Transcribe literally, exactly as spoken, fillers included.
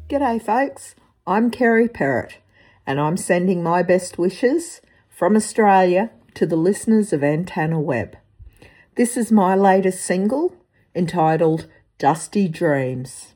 G'day folks, I'm Kerry Perrott and I'm sending my best wishes from Australia to the listeners of Antenna Web. This is my latest single entitled Dusty Dreams.